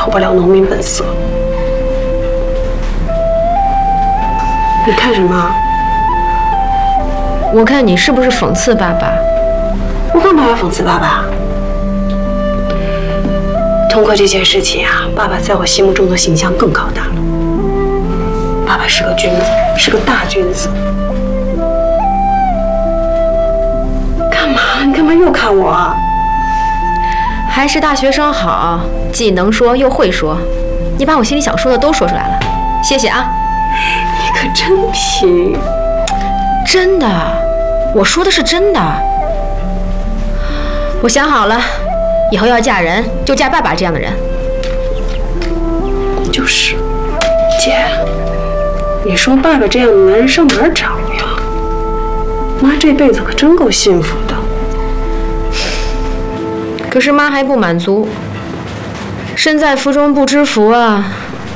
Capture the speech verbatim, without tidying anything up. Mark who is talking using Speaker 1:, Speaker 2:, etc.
Speaker 1: 逃不了农民本色。你看什么？
Speaker 2: 我看你是不是讽刺爸爸？
Speaker 1: 我干嘛要讽刺爸爸？通过这件事情啊，爸爸在我心目中的形象更高大了。爸爸是个君子，是个大君子。干嘛？你干嘛又看我啊？
Speaker 2: 还是大学生好，既能说又会说。你把我心里想说的都说出来了，谢谢啊。
Speaker 1: 你可真贫。
Speaker 2: 真的，我说的是真的。我想好了，以后要嫁人就嫁爸爸这样的人。
Speaker 1: 就是，姐，你说爸爸这样的男人上哪儿找呀？妈这辈子可真够幸福的。
Speaker 2: 可是妈还不满足，身在福中不知福啊！